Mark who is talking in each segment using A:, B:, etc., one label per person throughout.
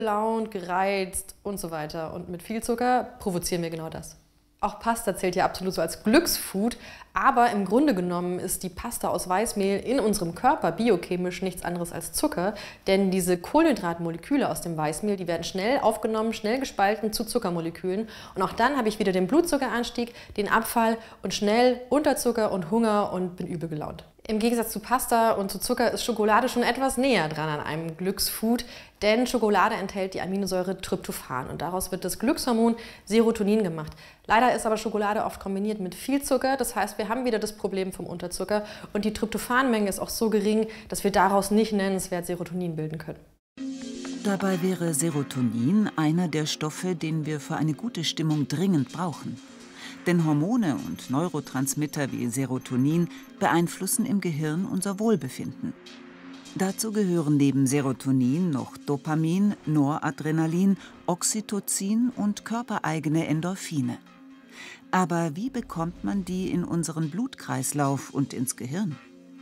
A: gelaunt, gereizt und so weiter. Und mit viel Zucker provozieren wir genau das. Auch Pasta zählt ja absolut so als Glücksfood, aber im Grunde genommen ist die Pasta aus Weißmehl in unserem Körper biochemisch nichts anderes als Zucker, denn diese Kohlenhydratmoleküle aus dem Weißmehl, die werden schnell aufgenommen, schnell gespalten zu Zuckermolekülen und auch dann habe ich wieder den Blutzuckeranstieg, den Abfall und schnell Unterzucker und Hunger und bin übel gelaunt. Im Gegensatz zu Pasta und zu Zucker ist Schokolade schon etwas näher dran an einem Glücksfood, denn Schokolade enthält die Aminosäure Tryptophan und daraus wird das Glückshormon Serotonin gemacht. Leider ist aber Schokolade oft kombiniert mit viel Zucker, das heißt, wir haben wieder das Problem vom Unterzucker und die Tryptophanmenge ist auch so gering, dass wir daraus nicht nennenswert Serotonin bilden können.
B: Dabei wäre Serotonin einer der Stoffe, den wir für eine gute Stimmung dringend brauchen. Denn Hormone und Neurotransmitter wie Serotonin beeinflussen im Gehirn unser Wohlbefinden. Dazu gehören neben Serotonin noch Dopamin, Noradrenalin, Oxytocin und körpereigene Endorphine. Aber wie bekommt man die in unseren Blutkreislauf und ins Gehirn?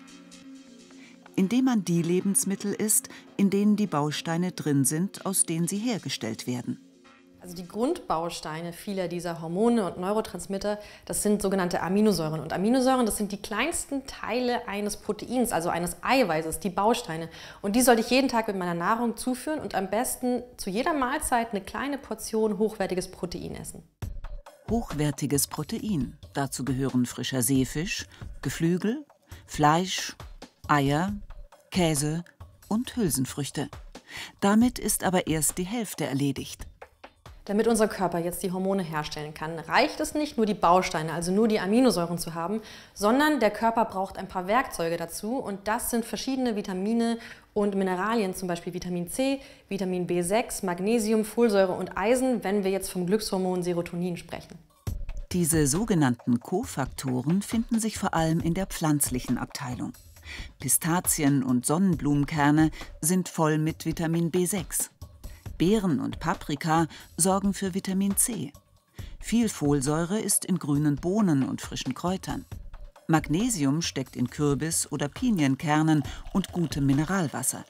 B: Indem man die Lebensmittel isst, in denen die Bausteine drin sind, aus denen sie hergestellt werden.
A: Also die Grundbausteine vieler dieser Hormone und Neurotransmitter, das sind sogenannte Aminosäuren. Und Aminosäuren, das sind die kleinsten Teile eines Proteins, also eines Eiweißes, die Bausteine. Und die sollte ich jeden Tag mit meiner Nahrung zuführen und am besten zu jeder Mahlzeit eine kleine Portion hochwertiges Protein essen.
B: Hochwertiges Protein. Dazu gehören frischer Seefisch, Geflügel, Fleisch, Eier, Käse und Hülsenfrüchte. Damit ist aber erst die Hälfte erledigt.
A: Damit unser Körper jetzt die Hormone herstellen kann, reicht es nicht, nur die Bausteine, also nur die Aminosäuren zu haben, sondern der Körper braucht ein paar Werkzeuge dazu und das sind verschiedene Vitamine und Mineralien, zum Beispiel Vitamin C, Vitamin B6, Magnesium, Folsäure und Eisen, wenn wir jetzt vom Glückshormon Serotonin sprechen.
B: Diese sogenannten Kofaktoren finden sich vor allem in der pflanzlichen Abteilung. Pistazien und Sonnenblumenkerne sind voll mit Vitamin B6. Beeren und Paprika sorgen für Vitamin C. Viel Folsäure ist in grünen Bohnen und frischen Kräutern. Magnesium steckt in Kürbis- oder Pinienkernen und gutem Mineralwasser.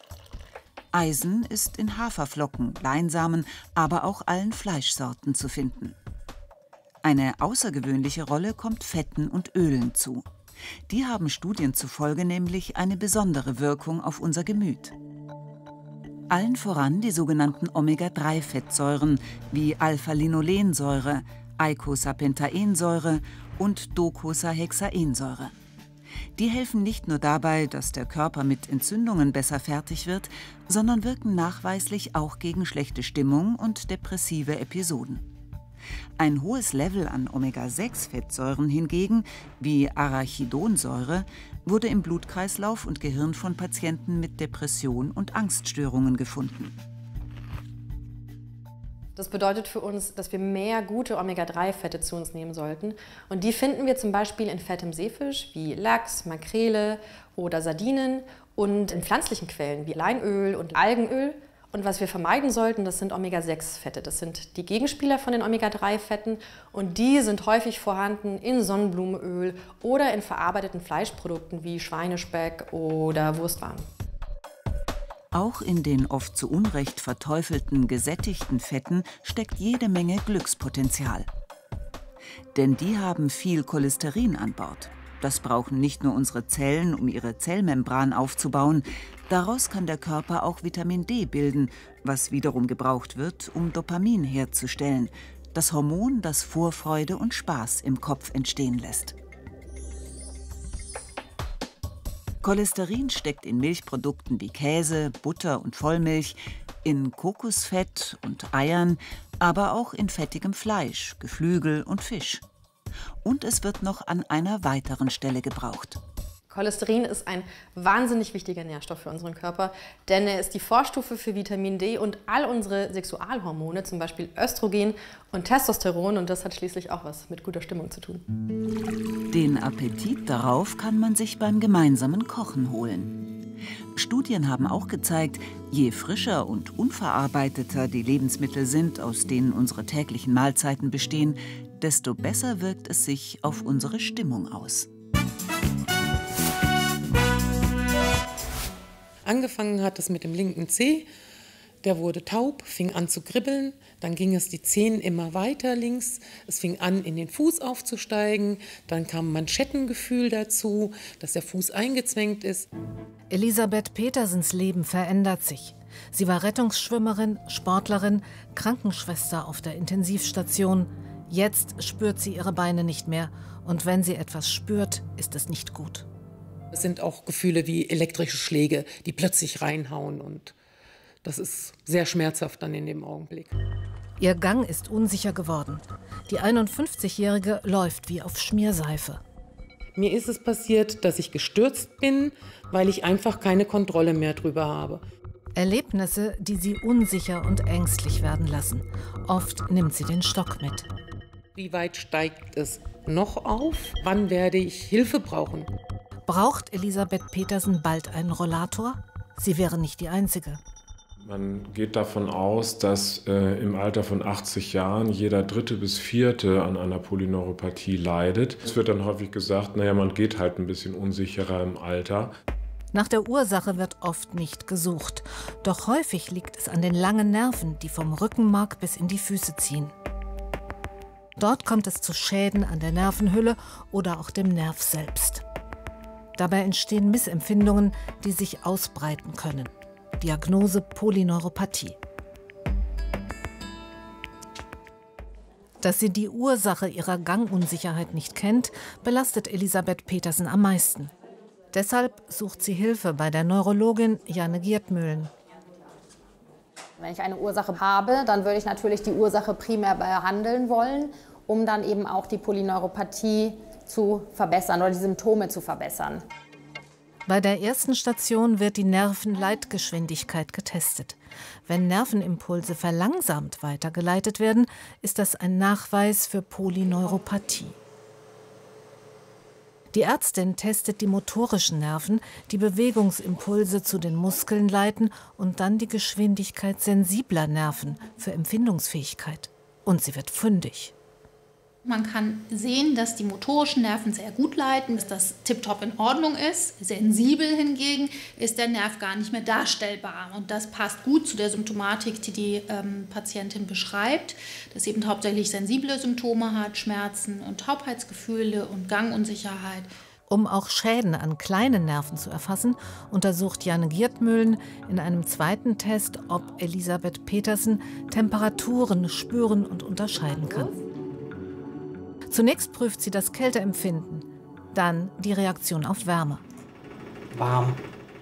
B: Eisen ist in Haferflocken, Leinsamen, aber auch allen Fleischsorten zu finden. Eine außergewöhnliche Rolle kommt Fetten und Ölen zu. Die haben Studien zufolge nämlich eine besondere Wirkung auf unser Gemüt. Allen voran die sogenannten Omega-3-Fettsäuren wie Alpha-Linolensäure, Eicosapentaensäure und Docosahexaensäure. Die helfen nicht nur dabei, dass der Körper mit Entzündungen besser fertig wird, sondern wirken nachweislich auch gegen schlechte Stimmung und depressive Episoden. Ein hohes Level an Omega-6-Fettsäuren hingegen, wie Arachidonsäure, wurde im Blutkreislauf und Gehirn von Patienten mit Depression und Angststörungen gefunden.
A: Das bedeutet für uns, dass wir mehr gute Omega-3-Fette zu uns nehmen sollten. Und die finden wir zum Beispiel in fettem Seefisch wie Lachs, Makrele oder Sardinen und in pflanzlichen Quellen wie Leinöl und Algenöl. Und was wir vermeiden sollten, das sind Omega-6-Fette. Das sind die Gegenspieler von den Omega-3-Fetten und die sind häufig vorhanden in Sonnenblumenöl oder in verarbeiteten Fleischprodukten wie Schweinespeck oder Wurstwaren.
B: Auch in den oft zu Unrecht verteufelten gesättigten Fetten steckt jede Menge Glückspotenzial. Denn die haben viel Cholesterin an Bord. Das brauchen nicht nur unsere Zellen, um ihre Zellmembran aufzubauen. Daraus kann der Körper auch Vitamin D bilden, was wiederum gebraucht wird, um Dopamin herzustellen, das Hormon, das Vorfreude und Spaß im Kopf entstehen lässt. Cholesterin steckt in Milchprodukten wie Käse, Butter und Vollmilch, in Kokosfett und Eiern, aber auch in fettigem Fleisch, Geflügel und Fisch. Und es wird noch an einer weiteren Stelle gebraucht.
A: Cholesterin ist ein wahnsinnig wichtiger Nährstoff für unseren Körper, denn er ist die Vorstufe für Vitamin D und all unsere Sexualhormone, zum Beispiel Östrogen und Testosteron. Und das hat schließlich auch was mit guter Stimmung zu tun.
B: Den Appetit darauf kann man sich beim gemeinsamen Kochen holen. Studien haben auch gezeigt, je frischer und unverarbeiteter die Lebensmittel sind, aus denen unsere täglichen Mahlzeiten bestehen, desto besser wirkt es sich auf unsere Stimmung aus.
C: Angefangen hat es mit dem linken Zeh. Der wurde taub, fing an zu kribbeln, dann ging es die Zehen immer weiter links, es fing an, in den Fuß aufzusteigen, dann kam Manschettengefühl dazu, dass der Fuß eingezwängt ist.
D: Elisabeth Petersens Leben verändert sich. Sie war Rettungsschwimmerin, Sportlerin, Krankenschwester auf der Intensivstation. Jetzt spürt sie ihre Beine nicht mehr und wenn sie etwas spürt, ist es nicht gut.
C: Es sind auch Gefühle wie elektrische Schläge, die plötzlich reinhauen und das ist sehr schmerzhaft dann in dem Augenblick.
D: Ihr Gang ist unsicher geworden. Die 51-Jährige läuft wie auf Schmierseife.
C: Mir ist es passiert, dass ich gestürzt bin, weil ich einfach keine Kontrolle mehr drüber habe.
D: Erlebnisse, die sie unsicher und ängstlich werden lassen. Oft nimmt sie den Stock mit.
C: Wie weit steigt es noch auf? Wann werde ich Hilfe brauchen?
D: Braucht Elisabeth Petersen bald einen Rollator? Sie wäre nicht die Einzige.
E: Man geht davon aus, dass im Alter von 80 Jahren jeder 3. bis 4. an einer Polyneuropathie leidet. Es wird dann häufig gesagt, naja, man geht halt ein bisschen unsicherer im Alter.
D: Nach der Ursache wird oft nicht gesucht. Doch häufig liegt es an den langen Nerven, die vom Rückenmark bis in die Füße ziehen. Dort kommt es zu Schäden an der Nervenhülle oder auch dem Nerv selbst. Dabei entstehen Missempfindungen, die sich ausbreiten können. Diagnose Polyneuropathie. Dass sie die Ursache ihrer Gangunsicherheit nicht kennt, belastet Elisabeth Petersen am meisten. Deshalb sucht sie Hilfe bei der Neurologin Janne Gierdmühlen.
F: Wenn ich eine Ursache habe, dann würde ich natürlich die Ursache primär behandeln wollen, um dann eben auch die Polyneuropathie zu verbessern oder die Symptome zu verbessern.
D: Bei der ersten Station wird die Nervenleitgeschwindigkeit getestet. Wenn Nervenimpulse verlangsamt weitergeleitet werden, ist das ein Nachweis für Polyneuropathie. Die Ärztin testet die motorischen Nerven, die Bewegungsimpulse zu den Muskeln leiten und dann die Geschwindigkeit sensibler Nerven für Empfindungsfähigkeit. Und sie wird fündig.
G: Man kann sehen, dass die motorischen Nerven sehr gut leiten, dass das tiptop in Ordnung ist. Sensibel hingegen ist der Nerv gar nicht mehr darstellbar. Und das passt gut zu der Symptomatik, die die Patientin beschreibt, dass sie eben hauptsächlich sensible Symptome hat, Schmerzen und Taubheitsgefühle und Gangunsicherheit.
D: Um auch Schäden an kleinen Nerven zu erfassen, untersucht Janne Gierdmühlen in einem zweiten Test, ob Elisabeth Petersen Temperaturen spüren und unterscheiden kann. Zunächst prüft sie das Kälteempfinden, dann die Reaktion auf Wärme.
H: Warm.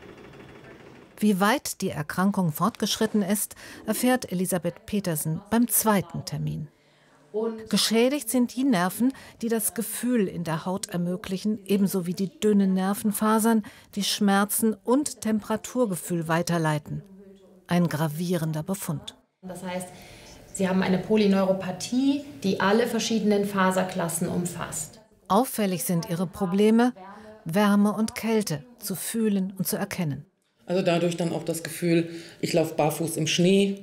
D: Wie weit die Erkrankung fortgeschritten ist, erfährt Elisabeth Petersen beim zweiten Termin. Geschädigt sind die Nerven, die das Gefühl in der Haut ermöglichen, ebenso wie die dünnen Nervenfasern, die Schmerzen und Temperaturgefühl weiterleiten. Ein gravierender Befund.
F: Das heißt, Sie haben eine Polyneuropathie, die alle verschiedenen Faserklassen umfasst.
D: Auffällig sind ihre Probleme, Wärme und Kälte zu fühlen und zu erkennen.
C: Also dadurch dann auch das Gefühl, ich laufe barfuß im Schnee.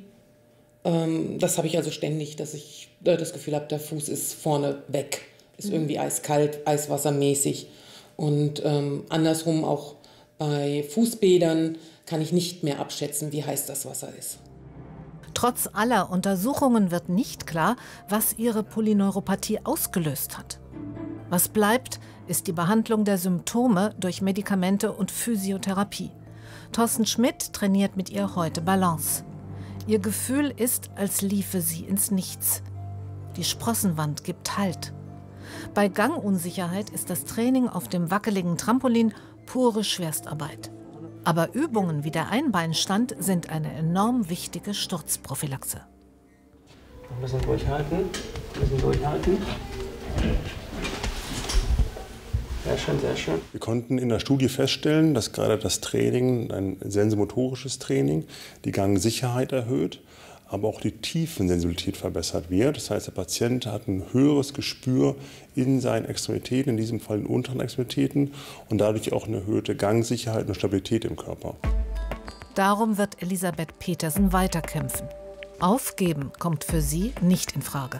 C: Das habe ich also ständig, dass ich das Gefühl habe, der Fuß ist vorne weg, ist irgendwie eiskalt, eiswassermäßig. Und andersrum auch bei Fußbädern kann ich nicht mehr abschätzen, wie heiß das Wasser ist.
D: Trotz aller Untersuchungen wird nicht klar, was ihre Polyneuropathie ausgelöst hat. Was bleibt, ist die Behandlung der Symptome durch Medikamente und Physiotherapie. Thorsten Schmidt trainiert mit ihr heute Balance. Ihr Gefühl ist, als liefe sie ins Nichts. Die Sprossenwand gibt Halt. Bei Gangunsicherheit ist das Training auf dem wackeligen Trampolin pure Schwerstarbeit. Aber Übungen wie der Einbeinstand sind eine enorm wichtige Sturzprophylaxe.
H: Ein bisschen durchhalten, ein bisschen durchhalten. Sehr schön, sehr schön.
I: Wir konnten in der Studie feststellen, dass gerade das Training, ein sensomotorisches Training, die Gangsicherheit erhöht, aber auch die Tiefensensibilität verbessert wird. Das heißt, der Patient hat ein höheres Gespür in seinen Extremitäten, in diesem Fall in den unteren Extremitäten, und dadurch auch eine erhöhte Gangsicherheit und Stabilität im Körper.
D: Darum wird Elisabeth Petersen weiterkämpfen. Aufgeben kommt für sie nicht in Frage.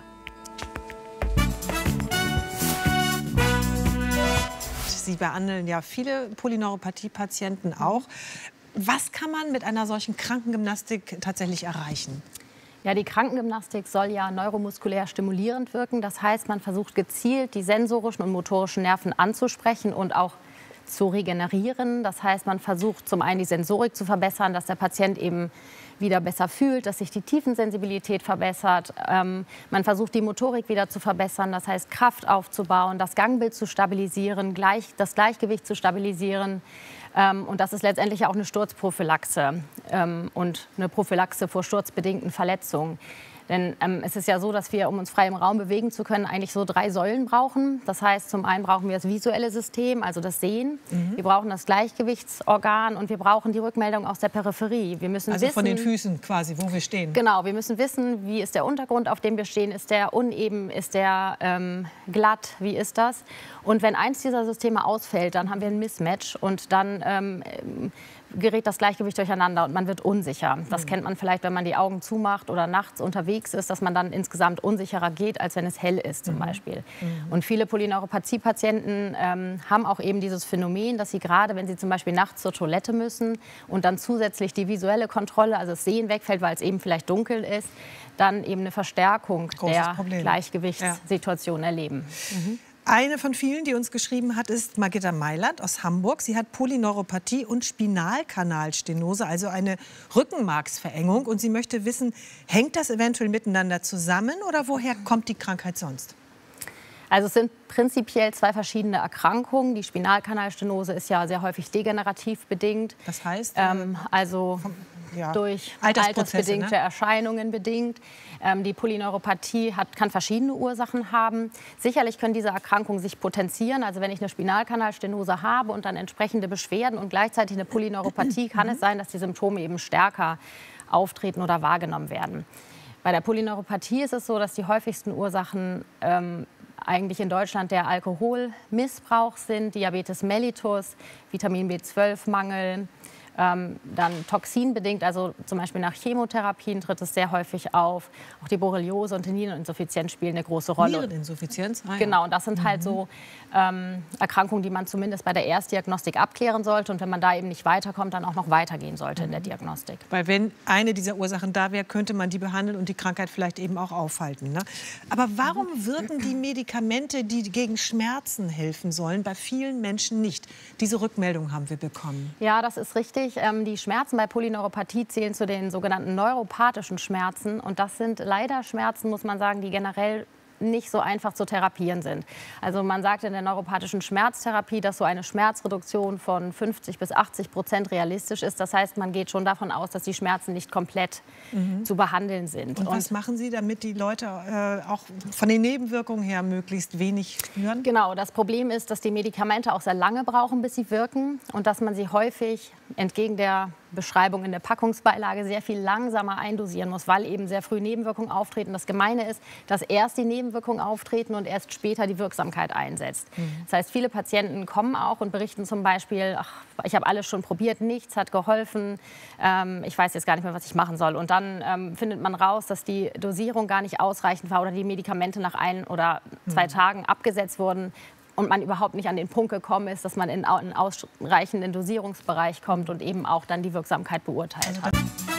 J: Sie behandeln ja viele Polyneuropathie-Patienten auch. Was kann man mit einer solchen Krankengymnastik tatsächlich erreichen?
F: Ja, die Krankengymnastik soll ja neuromuskulär stimulierend wirken. Das heißt, man versucht gezielt die sensorischen und motorischen Nerven anzusprechen und auch zu regenerieren. Das heißt, man versucht zum einen die Sensorik zu verbessern, dass der Patient eben wieder besser fühlt, dass sich die Tiefensensibilität verbessert. Man versucht die Motorik wieder zu verbessern, das heißt Kraft aufzubauen, das Gangbild zu stabilisieren, das Gleichgewicht zu stabilisieren. Und das ist letztendlich auch eine Sturzprophylaxe und eine Prophylaxe vor sturzbedingten Verletzungen. Denn es ist ja so, dass wir, um uns frei im Raum bewegen zu können, eigentlich so 3 Säulen brauchen. Das heißt, zum einen brauchen wir das visuelle System, also das Sehen. Wir brauchen das Gleichgewichtsorgan und wir brauchen die Rückmeldung aus der Peripherie. Wir müssen
J: also
F: wissen,
J: von den Füßen quasi, wo wir stehen.
F: Genau, wir müssen wissen, wie ist der Untergrund, auf dem wir stehen. Ist der uneben, ist der glatt, wie ist das? Und wenn eins dieser Systeme ausfällt, dann haben wir ein Mismatch und dann gerät das Gleichgewicht durcheinander und man wird unsicher. Das kennt man vielleicht, wenn man die Augen zumacht oder nachts unterwegs ist, dass man dann insgesamt unsicherer geht, als wenn es hell ist zum Beispiel. Und viele Polyneuropathie-Patienten haben auch eben dieses Phänomen, dass sie gerade, wenn sie zum Beispiel nachts zur Toilette müssen und dann zusätzlich die visuelle Kontrolle, also das Sehen wegfällt, weil es eben vielleicht dunkel ist, dann eben eine Verstärkung der Gleichgewichtssituation erleben.
J: Eine von vielen, die uns geschrieben hat, ist Margitta Mailand aus Hamburg. Sie hat Polyneuropathie und Spinalkanalstenose, also eine Rückenmarksverengung. Und sie möchte wissen, hängt das eventuell miteinander zusammen oder woher kommt die Krankheit sonst?
F: Also es sind prinzipiell 2 verschiedene Erkrankungen. Die Spinalkanalstenose ist ja sehr häufig degenerativ bedingt.
J: Das heißt?
F: Durch altersbedingte Erscheinungen bedingt. Die Polyneuropathie kann verschiedene Ursachen haben. Sicherlich können diese Erkrankungen sich potenzieren. Also wenn ich eine Spinalkanalstenose habe und dann entsprechende Beschwerden und gleichzeitig eine Polyneuropathie, kann es sein, dass die Symptome eben stärker auftreten oder wahrgenommen werden. Bei der Polyneuropathie ist es so, dass die häufigsten Ursachen eigentlich in Deutschland der Alkoholmissbrauch sind, Diabetes mellitus, Vitamin B12-Mangel, dann toxinbedingt, also zum Beispiel nach Chemotherapien tritt es sehr häufig auf. Auch die Borreliose und die Niereninsuffizienz spielen eine große Rolle.
J: Niereninsuffizienz? Ah, ja.
F: Genau, und das sind halt so Erkrankungen, die man zumindest bei der Erstdiagnostik abklären sollte. Und wenn man da eben nicht weiterkommt, dann auch noch weitergehen sollte in der Diagnostik.
J: Weil wenn eine dieser Ursachen da wäre, könnte man die behandeln und die Krankheit vielleicht eben auch aufhalten. Ne? Aber warum wirken die Medikamente, die gegen Schmerzen helfen sollen, bei vielen Menschen nicht? Diese Rückmeldung haben wir bekommen.
F: Ja, das ist richtig. Die Schmerzen bei Polyneuropathie zählen zu den sogenannten neuropathischen Schmerzen. Und das sind leider Schmerzen, muss man sagen, die generell nicht so einfach zu therapieren sind. Also man sagt in der neuropathischen Schmerztherapie, dass so eine Schmerzreduktion von 50 bis 80% realistisch ist. Das heißt, man geht schon davon aus, dass die Schmerzen nicht komplett zu behandeln sind.
J: Und was machen Sie, damit die Leute auch von den Nebenwirkungen her möglichst wenig spüren?
F: Genau, das Problem ist, dass die Medikamente auch sehr lange brauchen, bis sie wirken und dass man sie häufig entgegen der Beschreibung in der Packungsbeilage sehr viel langsamer eindosieren muss, weil eben sehr früh Nebenwirkungen auftreten. Das Gemeine ist, dass erst die Nebenwirkungen auftreten und erst später die Wirksamkeit einsetzt. Das heißt, viele Patienten kommen auch und berichten zum Beispiel, ach, ich habe alles schon probiert, nichts hat geholfen, ich weiß jetzt gar nicht mehr, was ich machen soll. Und dann findet man raus, dass die Dosierung gar nicht ausreichend war oder die Medikamente nach 1 oder 2 Tagen abgesetzt wurden, und man überhaupt nicht an den Punkt gekommen ist, dass man in einen ausreichenden Dosierungsbereich kommt und eben auch dann die Wirksamkeit beurteilt hat.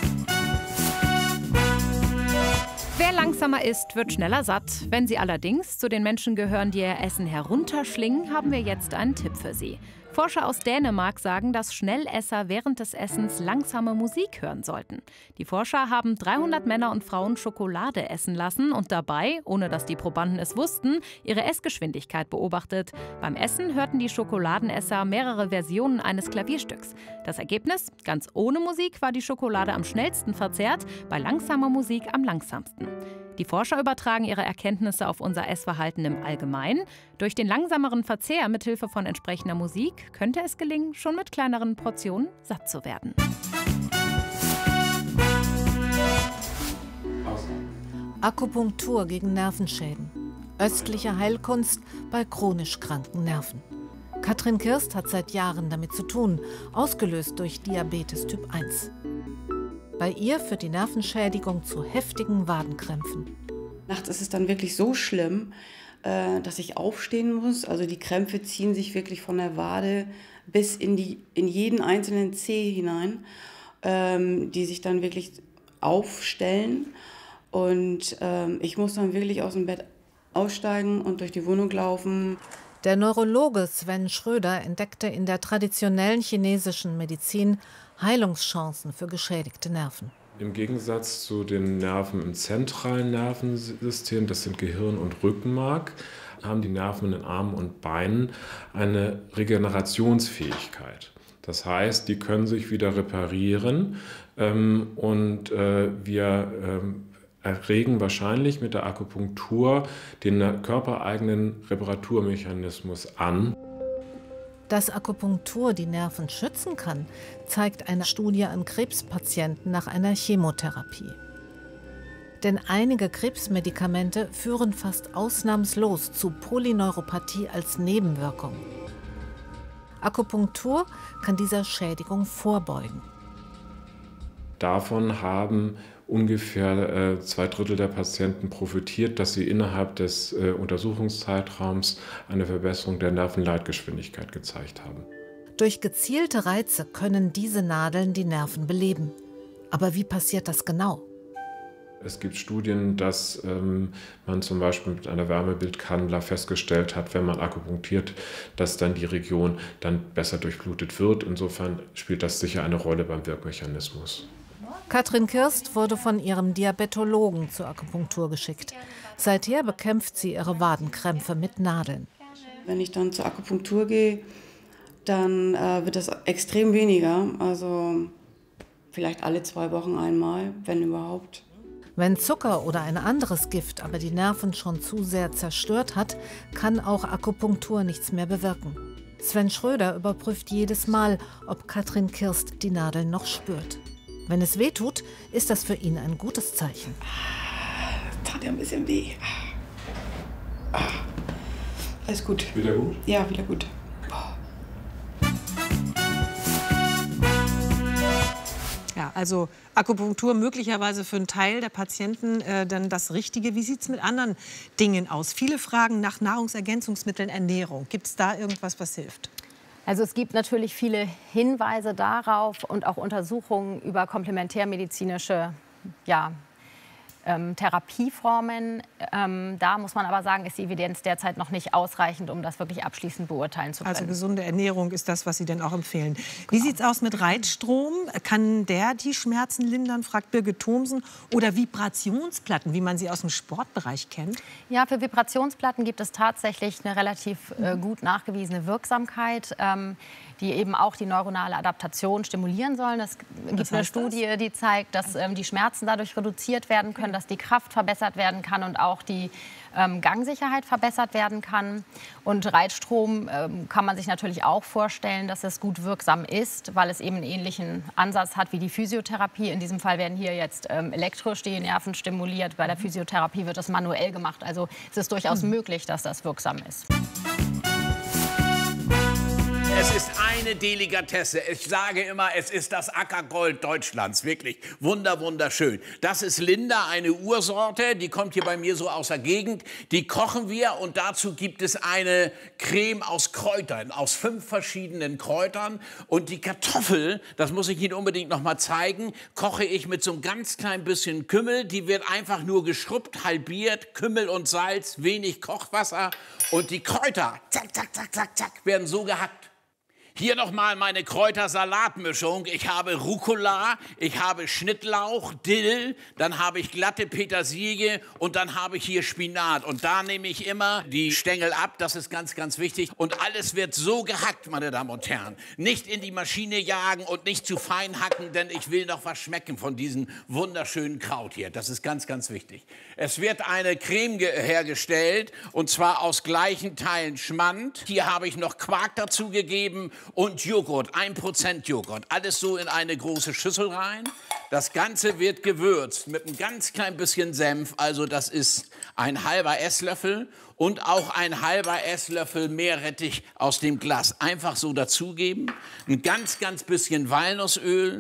K: Wer langsamer isst, wird schneller satt. Wenn Sie allerdings zu den Menschen gehören, die ihr Essen herunterschlingen, haben wir jetzt einen Tipp für Sie. Forscher aus Dänemark sagen, dass Schnellesser während des Essens langsame Musik hören sollten. Die Forscher haben 300 Männer und Frauen Schokolade essen lassen und dabei, ohne dass die Probanden es wussten, ihre Essgeschwindigkeit beobachtet. Beim Essen hörten die Schokoladenesser mehrere Versionen eines Klavierstücks. Das Ergebnis? Ganz ohne Musik war die Schokolade am schnellsten verzehrt, bei langsamer Musik am langsamsten. Die Forscher übertragen ihre Erkenntnisse auf unser Essverhalten im Allgemeinen. Durch den langsameren Verzehr mithilfe von entsprechender Musik könnte es gelingen, schon mit kleineren Portionen satt zu werden.
D: Akupunktur gegen Nervenschäden. Östliche Heilkunst bei chronisch kranken Nerven. Katrin Kirst hat seit Jahren damit zu tun, ausgelöst durch Diabetes Typ 1. Bei ihr führt die Nervenschädigung zu heftigen Wadenkrämpfen.
L: Nachts ist es dann wirklich so schlimm, dass ich aufstehen muss. Also die Krämpfe ziehen sich wirklich von der Wade bis in jeden einzelnen Zeh hinein, die sich dann wirklich aufstellen. Und ich muss dann wirklich aus dem Bett aussteigen und durch die Wohnung laufen.
D: Der Neurologe Sven Schröder entdeckte in der traditionellen chinesischen Medizin Heilungschancen für geschädigte Nerven.
E: Im Gegensatz zu den Nerven im zentralen Nervensystem, das sind Gehirn und Rückenmark, haben die Nerven in den Armen und Beinen eine Regenerationsfähigkeit. Das heißt, die können sich wieder reparieren und wir erregen wahrscheinlich mit der Akupunktur den körpereigenen Reparaturmechanismus an.
D: Dass Akupunktur die Nerven schützen kann, zeigt eine Studie an Krebspatienten nach einer Chemotherapie. Denn einige Krebsmedikamente führen fast ausnahmslos zu Polyneuropathie als Nebenwirkung. Akupunktur kann dieser Schädigung vorbeugen.
E: Davon haben ungefähr 2/3 der Patienten profitiert, dass sie innerhalb des Untersuchungszeitraums eine Verbesserung der Nervenleitgeschwindigkeit gezeigt haben.
D: Durch gezielte Reize können diese Nadeln die Nerven beleben. Aber wie passiert das genau?
E: Es gibt Studien, dass man zum Beispiel mit einer Wärmebildcannula festgestellt hat, wenn man akupunktiert, dass dann die Region dann besser durchblutet wird. Insofern spielt das sicher eine Rolle beim Wirkmechanismus.
D: Katrin Kirst wurde von ihrem Diabetologen zur Akupunktur geschickt. Seither bekämpft sie ihre Wadenkrämpfe mit Nadeln.
L: Wenn ich dann zur Akupunktur gehe, dann wird das extrem weniger. Also vielleicht alle 2 Wochen einmal, wenn überhaupt.
D: Wenn Zucker oder ein anderes Gift aber die Nerven schon zu sehr zerstört hat, kann auch Akupunktur nichts mehr bewirken. Sven Schröder überprüft jedes Mal, ob Katrin Kirst die Nadeln noch spürt. Wenn es weh tut, ist das für ihn ein gutes Zeichen.
L: Tat ja ein bisschen weh. Alles gut.
E: Wieder gut?
L: Ja, wieder gut.
J: Ja, also Akupunktur möglicherweise für einen Teil der Patienten dann das Richtige. Wie sieht es mit anderen Dingen aus? Viele fragen nach Nahrungsergänzungsmitteln, Ernährung. Gibt es da irgendwas, was hilft?
F: Also es gibt natürlich viele Hinweise darauf und auch Untersuchungen über komplementärmedizinische Therapieformen. Da muss man aber sagen, ist die Evidenz derzeit noch nicht ausreichend, um das wirklich abschließend beurteilen zu können.
J: Also gesunde Ernährung ist das, was Sie denn auch empfehlen. Genau. Wie sieht es aus mit Reitstrom? Kann der die Schmerzen lindern, fragt Birgit Thomsen. Oder Vibrationsplatten, wie man sie aus dem Sportbereich kennt?
F: Ja, für Vibrationsplatten gibt es tatsächlich eine relativ gut nachgewiesene Wirksamkeit, die eben auch die neuronale Adaptation stimulieren sollen. Es gibt eine Studie, die zeigt, dass die Schmerzen dadurch reduziert werden können, dass die Kraft verbessert werden kann und auch die Gangsicherheit verbessert werden kann. Und Reitstrom kann man sich natürlich auch vorstellen, dass es gut wirksam ist, weil es eben einen ähnlichen Ansatz hat wie die Physiotherapie. In diesem Fall werden hier jetzt elektrisch die Nerven stimuliert. Bei der Physiotherapie wird das manuell gemacht. Also es ist durchaus möglich, dass das wirksam ist.
M: Es ist eine Delikatesse. Ich sage immer, es ist das Ackergold Deutschlands. Wirklich wunderschön. Das ist Linda, eine Ursorte. Die kommt hier bei mir so aus der Gegend. Die kochen wir und dazu gibt es eine Creme aus Kräutern, aus 5 verschiedenen Kräutern. Und die Kartoffel, das muss ich Ihnen unbedingt noch mal zeigen, koche ich mit so einem ganz klein bisschen Kümmel. Die wird einfach nur geschrubbt, halbiert, Kümmel und Salz, wenig Kochwasser. Und die Kräuter, zack, zack, zack, zack, zack, werden so gehackt. Hier nochmal meine Kräutersalatmischung. Ich habe Rucola, ich habe Schnittlauch, Dill, dann habe ich glatte Petersilie und dann habe ich hier Spinat. Und da nehme ich immer die Stängel ab, das ist ganz, ganz wichtig. Und alles wird so gehackt, meine Damen und Herren. Nicht in die Maschine jagen und nicht zu fein hacken, denn ich will noch was schmecken von diesem wunderschönen Kraut hier. Das ist ganz, ganz wichtig. Es wird eine Creme hergestellt und zwar aus gleichen Teilen Schmand. Hier habe ich noch Quark dazu gegeben. Und Joghurt, 1% Joghurt. Alles so in eine große Schüssel rein. Das Ganze wird gewürzt mit einem ganz klein bisschen Senf. Also das ist ein halber Esslöffel und auch ein halber Esslöffel Meerrettich aus dem Glas. Einfach so dazugeben. Ein ganz, ganz bisschen Walnussöl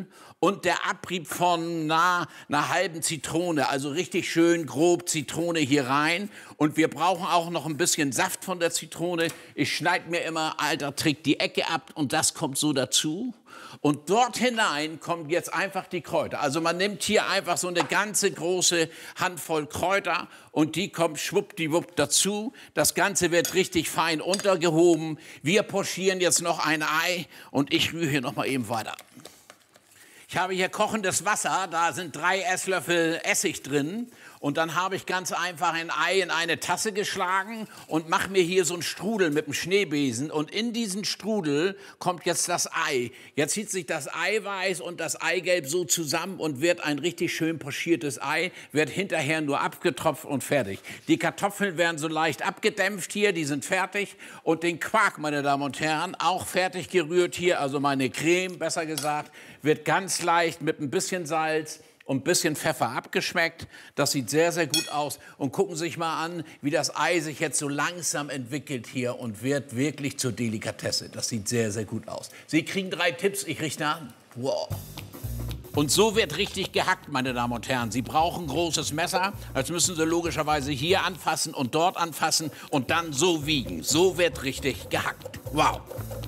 M: und der Abrieb von einer halben Zitrone, also richtig schön grob Zitrone hier rein. Und wir brauchen auch noch ein bisschen Saft von der Zitrone. Ich schneide mir immer, alter Trick, die Ecke ab und das kommt so dazu. Und dort hinein kommt jetzt einfach die Kräuter. Also man nimmt hier einfach so eine ganze große Handvoll Kräuter und die kommt schwuppdiwupp dazu. Das Ganze wird richtig fein untergehoben. Wir pochieren jetzt noch ein Ei und ich rühre hier noch mal eben weiter. Ich habe hier kochendes Wasser, da sind 3 Esslöffel Essig drin. Und dann habe ich ganz einfach ein Ei in eine Tasse geschlagen und mache mir hier so einen Strudel mit dem Schneebesen. Und in diesen Strudel kommt jetzt das Ei. Jetzt zieht sich das Eiweiß und das Eigelb so zusammen und wird ein richtig schön pochiertes Ei, wird hinterher nur abgetropft und fertig. Die Kartoffeln werden so leicht abgedämpft hier, die sind fertig. Und den Quark, meine Damen und Herren, auch fertig gerührt hier, also meine Creme, besser gesagt, wird ganz leicht mit ein bisschen Salz und ein bisschen Pfeffer abgeschmeckt. Das sieht sehr, sehr gut aus. Und gucken Sie sich mal an, wie das Ei sich jetzt so langsam entwickelt hier und wird wirklich zur Delikatesse. Das sieht sehr, sehr gut aus. Sie kriegen 3 Tipps, ich richte an. Wow. Und so wird richtig gehackt, meine Damen und Herren. Sie brauchen ein großes Messer. Jetzt müssen Sie logischerweise hier anfassen und dort anfassen und dann so wiegen. So wird richtig gehackt. Wow.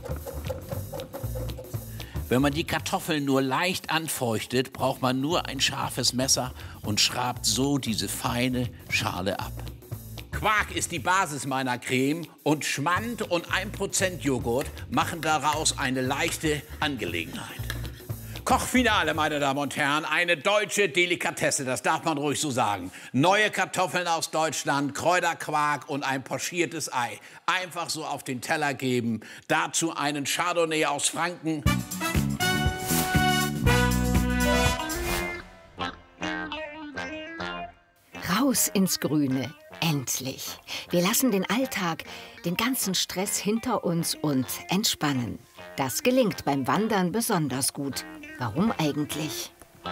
M: Wenn man die Kartoffeln nur leicht anfeuchtet, braucht man nur ein scharfes Messer und schrabt so diese feine Schale ab. Quark ist die Basis meiner Creme und Schmand und 1% Joghurt machen daraus eine leichte Angelegenheit. Kochfinale, meine Damen und Herren, eine deutsche Delikatesse, das darf man ruhig so sagen. Neue Kartoffeln aus Deutschland, Kräuterquark und ein pochiertes Ei. Einfach so auf den Teller geben. Dazu einen Chardonnay aus Franken.
N: Raus ins Grüne, endlich. Wir lassen den Alltag, den ganzen Stress hinter uns und entspannen. Das gelingt beim Wandern besonders gut. Warum eigentlich?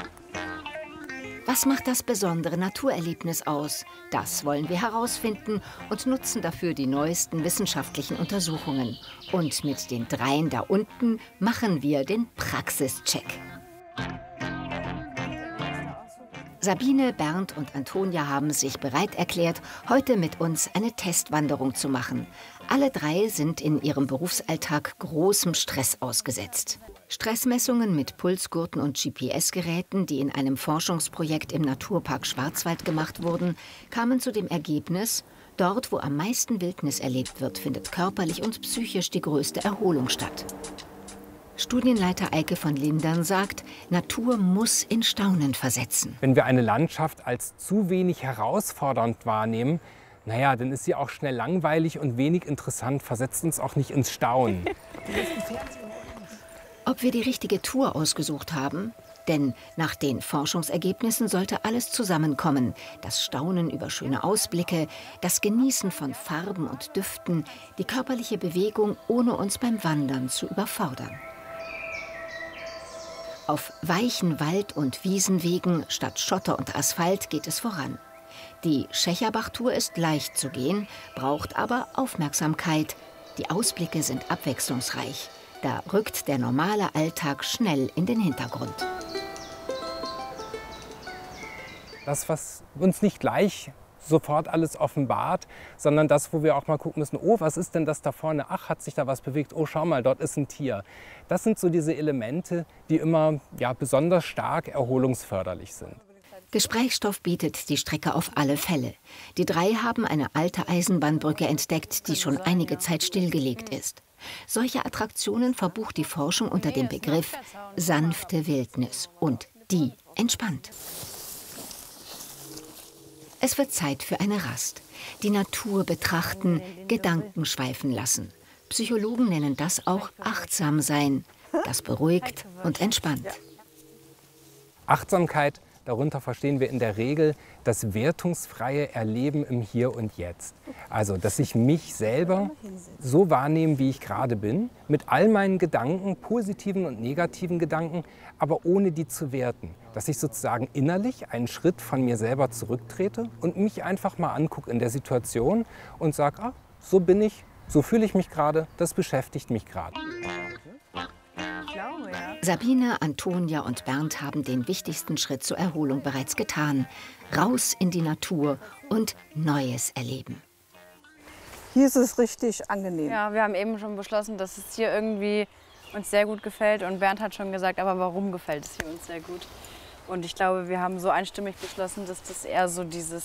N: Was macht das besondere Naturerlebnis aus? Das wollen wir herausfinden und nutzen dafür die neuesten wissenschaftlichen Untersuchungen. Und mit den 3 da unten machen wir den Praxischeck. Sabine, Bernd und Antonia haben sich bereit erklärt, heute mit uns eine Testwanderung zu machen. Alle 3 sind in ihrem Berufsalltag großem Stress ausgesetzt. Stressmessungen mit Pulsgurten und GPS-Geräten, die in einem Forschungsprojekt im Naturpark Schwarzwald gemacht wurden, kamen zu dem Ergebnis, dort, wo am meisten Wildnis erlebt wird, findet körperlich und psychisch die größte Erholung statt. Studienleiter Eike von Lindern sagt, Natur muss in Staunen versetzen.
O: Wenn wir eine Landschaft als zu wenig herausfordernd wahrnehmen, naja, dann ist sie auch schnell langweilig und wenig interessant, versetzt uns auch nicht ins Staunen.
N: Ob wir die richtige Tour ausgesucht haben? Denn nach den Forschungsergebnissen sollte alles zusammenkommen. Das Staunen über schöne Ausblicke, das Genießen von Farben und Düften, die körperliche Bewegung, ohne uns beim Wandern zu überfordern. Auf weichen Wald- und Wiesenwegen statt Schotter und Asphalt geht es voran. Die Schächerbach-Tour ist leicht zu gehen, braucht aber Aufmerksamkeit. Die Ausblicke sind abwechslungsreich. Da rückt der normale Alltag schnell in den Hintergrund.
O: Das, was uns nicht gleich sofort alles offenbart, sondern das, wo wir auch mal gucken müssen, oh, was ist denn das da vorne? Ach, hat sich da was bewegt? Oh, schau mal, dort ist ein Tier. Das sind so diese Elemente, die immer besonders stark erholungsförderlich sind.
N: Gesprächsstoff bietet die Strecke auf alle Fälle. Die 3 haben eine alte Eisenbahnbrücke entdeckt, die schon einige Zeit stillgelegt ist. Solche Attraktionen verbucht die Forschung unter dem Begriff sanfte Wildnis und die entspannt. Es wird Zeit für eine Rast. Die Natur betrachten, Gedanken schweifen lassen. Psychologen nennen das auch achtsam sein. Das beruhigt und entspannt.
O: Achtsamkeit, darunter verstehen wir in der Regel das wertungsfreie Erleben im Hier und Jetzt. Also, dass ich mich selber so wahrnehme, wie ich gerade bin, mit all meinen Gedanken, positiven und negativen Gedanken, aber ohne die zu werten. Dass ich sozusagen innerlich einen Schritt von mir selber zurücktrete und mich einfach mal angucke in der Situation und sage, ah, so bin ich, so fühle ich mich gerade, das beschäftigt mich gerade.
N: Sabine, Antonia und Bernd haben den wichtigsten Schritt zur Erholung bereits getan. Raus in die Natur und Neues erleben.
P: Hier ist es richtig angenehm.
Q: Ja, wir haben eben schon beschlossen, dass es hier irgendwie uns sehr gut gefällt. Und Bernd hat schon gesagt, aber warum gefällt es hier uns sehr gut? Und ich glaube, wir haben so einstimmig beschlossen, dass das eher so dieses